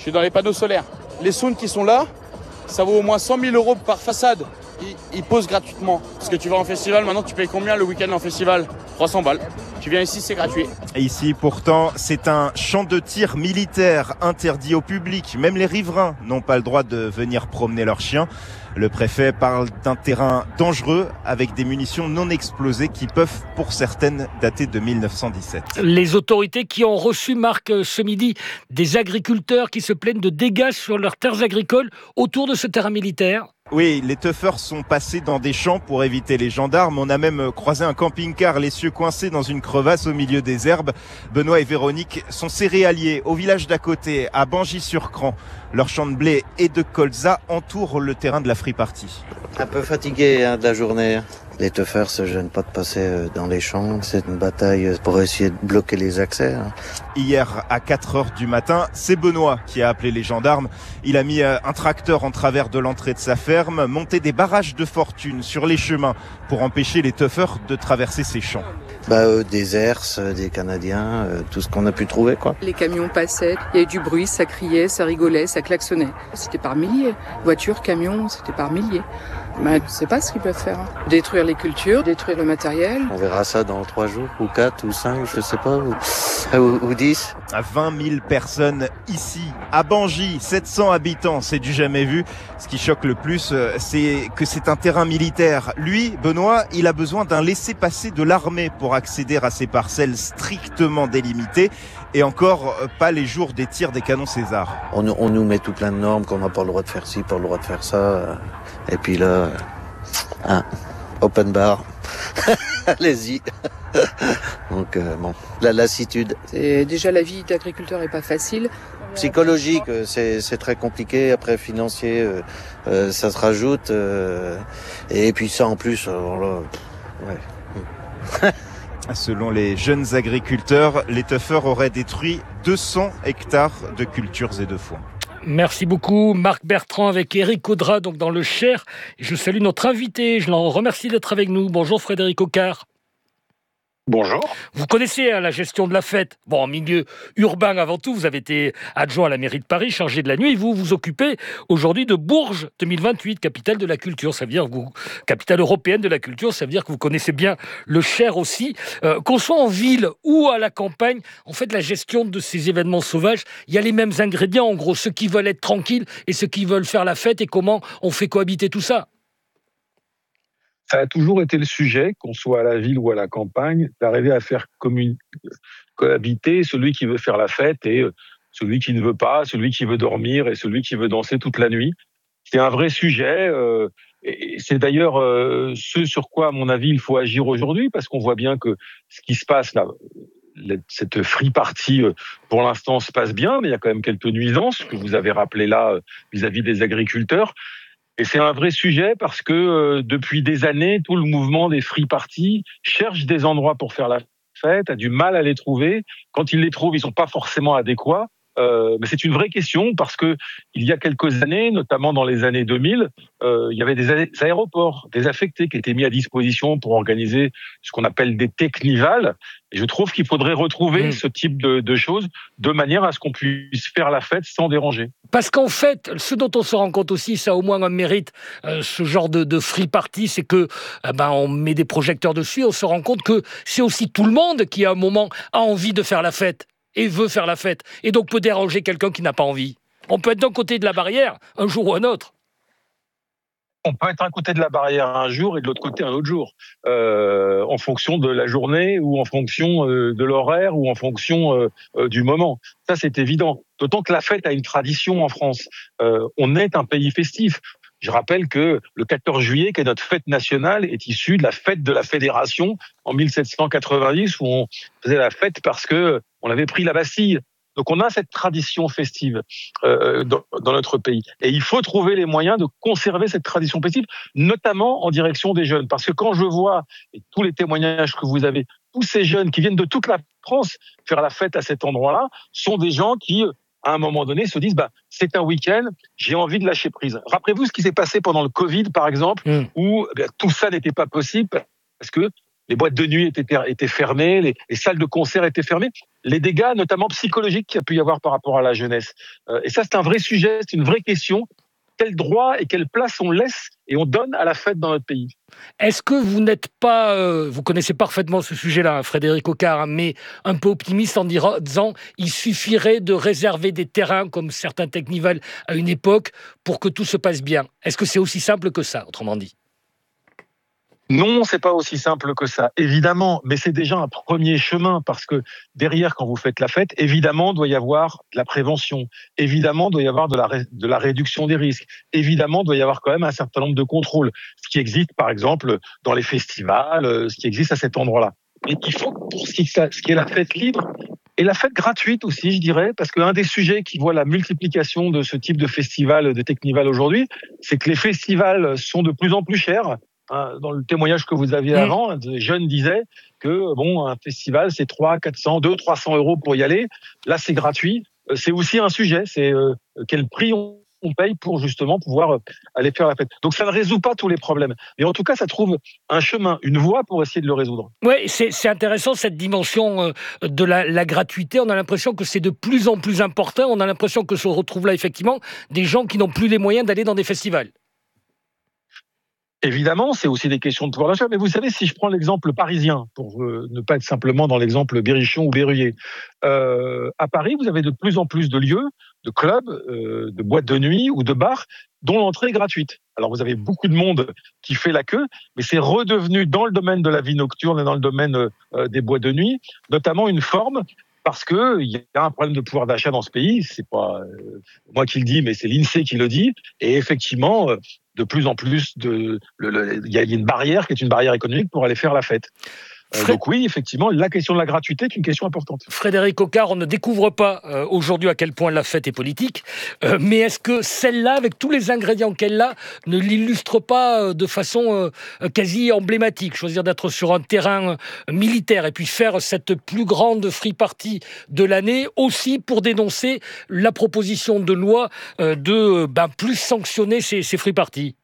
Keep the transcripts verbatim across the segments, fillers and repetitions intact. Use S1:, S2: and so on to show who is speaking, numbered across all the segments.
S1: Je suis dans les panneaux solaires. Les sounds qui sont là, ça vaut au moins cent mille euros par façade. Ils, ils posent gratuitement. Parce que tu vas en festival, maintenant tu payes combien le week-end en festival ? trois cents balles. Tu viens ici, c'est gratuit.
S2: Et ici, pourtant, c'est un champ de tir militaire interdit au public. Même les riverains n'ont pas le droit de venir promener leurs chiens. Le préfet parle d'un terrain dangereux avec des munitions non explosées qui peuvent, pour certaines, dater de mille neuf cent dix-sept.
S3: Les autorités qui ont reçu, Marc, ce midi, des agriculteurs qui se plaignent de dégâts sur leurs terres agricoles autour de ce terrain militaire.
S2: Oui, les teufeurs sont passés dans des champs pour éviter les gendarmes. On a même croisé un camping-car, l'essieu coincé dans une crevasse au milieu des herbes. Benoît et Véronique sont céréaliers au village d'à côté, à Bangy-sur-Cran. Leurs champs de blé et de colza entourent le terrain de la free party.
S4: Un peu fatigué hein, de la journée. Les teufeurs se gênent pas de passer dans les champs. C'est une bataille pour essayer de bloquer les accès. Hein.
S2: Hier, à quatre heures du matin, c'est Benoît qui a appelé les gendarmes. Il a mis un tracteur en travers de l'entrée de sa ferme, monté des barrages de fortune sur les chemins pour empêcher les teufeurs de traverser ces champs.
S4: Bah, euh, des herses, des Canadiens, euh, tout ce qu'on a pu trouver, quoi.
S5: Les camions passaient, il y avait du bruit, ça criait, ça rigolait, ça klaxonnait. C'était par milliers. Voitures, camions, c'était par milliers. Mais je ne sais pas ce qu'ils peuvent faire. Hein. Détruire les cultures, détruire le matériel.
S4: On verra ça dans trois jours, ou quatre, ou cinq, je sais pas, ou, ou, ou dix.
S2: vingt mille personnes ici, à Bangy, sept cents habitants, c'est du jamais vu. Ce qui choque le plus, c'est que c'est un terrain militaire. Lui, Benoît, il a besoin d'un laissez-passer de l'armée pour accéder à ces parcelles strictement délimitées. Et encore, pas les jours des tirs des canons César.
S4: On, on nous met tout plein de normes, qu'on n'a pas le droit de faire ci, pas le droit de faire ça. Et puis là, hein, open bar, allez-y. Donc euh, bon, la lassitude.
S5: Et déjà la vie d'agriculteur est pas facile.
S4: Psychologique, c'est, c'est très compliqué. Après financier, euh, euh, ça se rajoute. Euh, et puis ça en plus, alors là, ouais.
S2: Selon les jeunes agriculteurs, les teufeurs auraient détruit deux cents hectares de cultures et de foins.
S3: Merci beaucoup Marc Bertrand avec Éric Audra, donc dans le Cher. Je salue notre invité, je l'en remercie d'être avec nous. Bonjour Frédéric Ocard.
S6: Bonjour.
S3: Vous connaissez hein, la gestion de la fête. Bon, en milieu urbain avant tout, vous avez été adjoint à la mairie de Paris, chargé de la nuit, et vous vous occupez aujourd'hui de Bourges deux mille vingt-huit, capitale de la culture. Ça veut dire que vous, capitale européenne de la culture, ça veut dire que vous connaissez bien le Cher aussi. Euh, qu'on soit en ville ou à la campagne, en fait, la gestion de ces événements sauvages, il y a les mêmes ingrédients, en gros, ceux qui veulent être tranquilles et ceux qui veulent faire la fête, et comment on fait cohabiter tout ça.
S6: Ça a toujours été le sujet, qu'on soit à la ville ou à la campagne, d'arriver à faire commun... cohabiter celui qui veut faire la fête et celui qui ne veut pas, celui qui veut dormir et celui qui veut danser toute la nuit. C'est un vrai sujet. Euh, et c'est d'ailleurs euh, ce sur quoi, à mon avis, il faut agir aujourd'hui, parce qu'on voit bien que ce qui se passe là, cette free party, pour l'instant, se passe bien, mais il y a quand même quelques nuisances que vous avez rappelées là vis-à-vis des agriculteurs. Et c'est un vrai sujet parce que euh, depuis des années, tout le mouvement des free parties cherche des endroits pour faire la fête, a du mal à les trouver. Quand ils les trouvent, ils sont pas forcément adéquats. Euh, mais c'est une vraie question parce que il y a quelques années, notamment dans les années deux mille, euh, il y avait des aéroports désaffectés qui étaient mis à disposition pour organiser ce qu'on appelle des technivals. Et je trouve qu'il faudrait retrouver mmh. ce type de, de choses de manière à ce qu'on puisse faire la fête sans déranger.
S3: Parce qu'en fait, ce dont on se rend compte aussi, ça a au moins un mérite, euh, ce genre de, de free party, c'est que euh, ben, on met des projecteurs dessus, on se rend compte que c'est aussi tout le monde qui, à un moment, a envie de faire la fête et veut faire la fête, et donc peut déranger quelqu'un qui n'a pas envie. On peut être d'un côté de la barrière, un jour ou un autre.
S6: On peut être d'un côté de la barrière un jour et de l'autre côté un autre jour, euh, en fonction de la journée ou en fonction euh, de l'horaire ou en fonction euh, euh, du moment. Ça, c'est évident. D'autant que la fête a une tradition en France. Euh, on est un pays festif. Je rappelle que le quatorze juillet, qui est notre fête nationale, est issu de la fête de la Fédération en mille sept cent quatre-vingt-dix, où on faisait la fête parce que on avait pris la Bastille. Donc on a cette tradition festive euh, dans, dans notre pays. Et il faut trouver les moyens de conserver cette tradition festive, notamment en direction des jeunes. Parce que quand je vois, et tous les témoignages que vous avez, tous ces jeunes qui viennent de toute la France faire la fête à cet endroit-là, sont des gens qui, à un moment donné, se disent bah, c'est un week-end, j'ai envie de lâcher prise. Rappelez-vous ce qui s'est passé pendant le Covid, par exemple, mmh. où eh bien, tout ça n'était pas possible parce que les boîtes de nuit étaient, étaient fermées, les, les salles de concert étaient fermées. Les dégâts, notamment psychologiques, qu'il y a pu y avoir par rapport à la jeunesse. Euh, et ça, c'est un vrai sujet, c'est une vraie question. Quel droit et quelle place on laisse et on donne à la fête dans notre pays?
S3: Est-ce que vous n'êtes pas, euh, vous connaissez parfaitement ce sujet-là, hein, Frédéric Ocard, hein, mais un peu optimiste en dira, disant il suffirait de réserver des terrains comme certains Technival à une époque pour que tout se passe bien? Est-ce que c'est aussi simple que ça, autrement dit?
S6: Non, c'est pas aussi simple que ça, évidemment, mais c'est déjà un premier chemin parce que derrière, quand vous faites la fête, évidemment, doit y avoir de la prévention, évidemment, doit y avoir de la, ré- de la réduction des risques, évidemment, doit y avoir quand même un certain nombre de contrôles, ce qui existe, par exemple, dans les festivals, euh, ce qui existe à cet endroit-là. Mais il faut, pour ce qui, ce qui est la fête libre, et la fête gratuite aussi, je dirais, parce qu'un des sujets qui voit la multiplication de ce type de festival, de Technival aujourd'hui, c'est que les festivals sont de plus en plus chers. Dans le témoignage que vous aviez avant, des jeunes disaient que bon, un festival, c'est trois, quatre cents, deux, trois cents euros pour y aller. Là, c'est gratuit. C'est aussi un sujet. C'est euh, quel prix on, on paye pour justement pouvoir aller faire la fête. Donc, ça ne résout pas tous les problèmes. Mais en tout cas, ça trouve un chemin, une voie pour essayer de le résoudre.
S3: Oui, c'est, c'est intéressant cette dimension euh, de la, la gratuité. On a l'impression que c'est de plus en plus important. On a l'impression que se retrouvent là, effectivement, des gens qui n'ont plus les moyens d'aller dans des festivals.
S6: Évidemment, c'est aussi des questions de pouvoir d'achat. Mais vous savez, si je prends l'exemple parisien, pour euh, ne pas être simplement dans l'exemple Berrichon ou Berruyer, euh, à Paris, vous avez de plus en plus de lieux, de clubs, euh, de boîtes de nuit ou de bars dont l'entrée est gratuite. Alors, vous avez beaucoup de monde qui fait la queue, mais c'est redevenu dans le domaine de la vie nocturne et dans le domaine euh, des boîtes de nuit, notamment une forme. Parce que il y a un problème de pouvoir d'achat dans ce pays. C'est pas euh, moi qui le dis, mais c'est l'INSEE qui le dit. Et effectivement, euh, de plus en plus, de, le, le, il y a une barrière qui est une barrière économique pour aller faire la fête. Euh, donc oui, effectivement, la question de la gratuité est une question importante.
S3: Frédéric Ocard, on ne découvre pas euh, aujourd'hui à quel point la fête est politique, euh, mais est-ce que celle-là, avec tous les ingrédients qu'elle a, ne l'illustre pas euh, de façon euh, quasi emblématique? Choisir d'être sur un terrain euh, militaire et puis faire cette plus grande free party de l'année, aussi pour dénoncer la proposition de loi euh, de ben, plus sanctionner ces, ces free parties.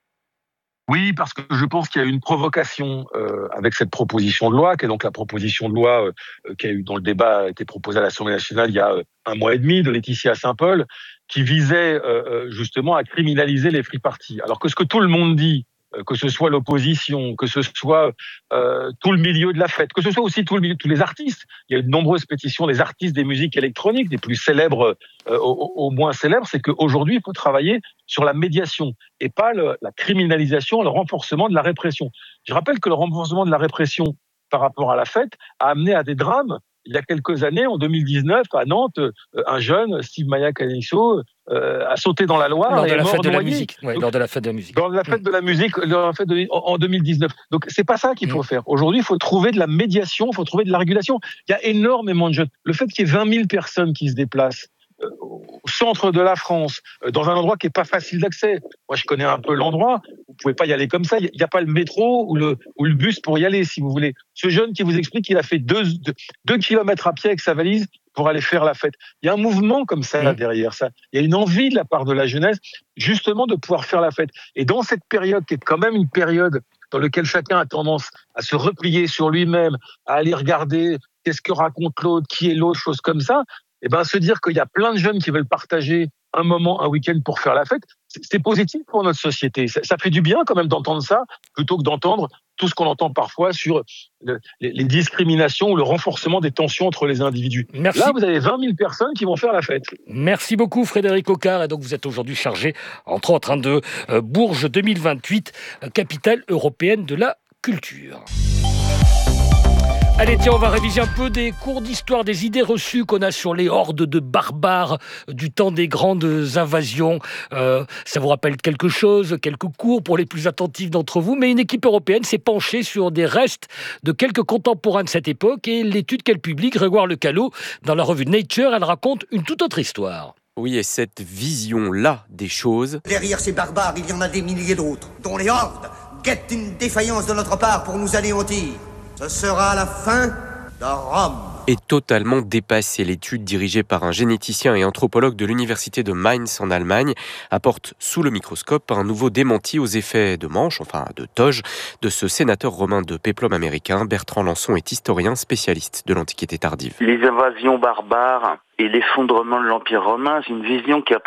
S6: Oui, parce que je pense qu'il y a une provocation euh, avec cette proposition de loi, qui est donc la proposition de loi euh, qui a eu, dont le débat a été proposé à l'Assemblée nationale il y a euh, un mois et demi, de Laetitia Saint-Paul, qui visait euh, justement à criminaliser les free parties. Alors que ce que tout le monde dit, que ce soit l'opposition, que ce soit euh, tout le milieu de la fête, que ce soit aussi tout le milieu, tous les artistes. Il y a eu de nombreuses pétitions des artistes des musiques électroniques, des plus célèbres euh, au, au moins célèbres, c'est qu'aujourd'hui, il faut travailler sur la médiation et pas le, la criminalisation, le renforcement de la répression. Je rappelle que le renforcement de la répression par rapport à la fête a amené à des drames. Il y a quelques années, en deux mille dix-neuf, à Nantes, un jeune, Steve Maya Canisso, euh, a sauté dans la Loire
S3: lors
S6: et
S3: de
S6: est
S3: la
S6: mort
S3: fête de la
S6: noyé.
S3: musique. Ouais,
S6: Donc,
S3: lors de la fête de la musique.
S6: Dans la fête de la musique, dans la fête de, en deux mille dix-neuf. Donc, c'est pas ça qu'il faut
S3: mmh.
S6: faire. Aujourd'hui, il faut trouver de la médiation, il faut trouver de la régulation. Il y a énormément de jeunes. Le fait qu'il y ait vingt mille personnes qui se déplacent euh, au centre de la France, euh, dans un endroit qui est pas facile d'accès. Moi, je connais un peu l'endroit. Vous pouvez pas y aller comme ça. Il n'y a pas le métro ou le, ou le bus pour y aller, si vous voulez. Ce jeune qui vous explique qu'il a fait deux, deux, deux kilomètres à pied avec sa valise pour aller faire la fête. Il y a un mouvement comme ça là, derrière ça. Il y a une envie de la part de la jeunesse, justement, de pouvoir faire la fête. Et dans cette période, qui est quand même une période dans laquelle chacun a tendance à se replier sur lui-même, à aller regarder qu'est-ce que raconte l'autre, qui est l'autre, choses comme ça, et ben se dire qu'il y a plein de jeunes qui veulent partager un moment, un week-end pour faire la fête, c'est positif pour notre société. Ça, ça fait du bien quand même d'entendre ça, plutôt que d'entendre tout ce qu'on entend parfois sur le, les, les discriminations ou le renforcement des tensions entre les individus.
S3: Merci.
S6: Là, vous avez vingt mille personnes qui vont faire la fête.
S3: Merci beaucoup Frédéric Ocard. Et donc vous êtes aujourd'hui chargé, entre autres, de euh, Bourges deux mille vingt-huit, euh, capitale européenne de la culture. Allez, tiens, on va réviser un peu des cours d'histoire, des idées reçues qu'on a sur les hordes de barbares du temps des grandes invasions. Euh, ça vous rappelle quelque chose, quelques cours pour les plus attentifs d'entre vous, mais une équipe européenne s'est penchée sur des restes de quelques contemporains de cette époque et l'étude qu'elle publie, Grégoire Lecallot, dans la revue Nature, elle raconte une toute autre histoire.
S7: Oui, et cette vision-là des choses...
S8: Derrière ces barbares, il y en a des milliers d'autres, dont les hordes guettent une défaillance de notre part pour nous anéantir. Ce sera la fin de Rome.
S7: est totalement dépassée. L'étude dirigée par un généticien et anthropologue de l'université de Mainz en Allemagne apporte sous le microscope un nouveau démenti aux effets de manche, enfin de toge, de ce sénateur romain de péplum américain. Bertrand Lançon est historien spécialiste de l'Antiquité tardive.
S9: Les invasions barbares et l'effondrement de l'Empire romain, c'est une vision qui a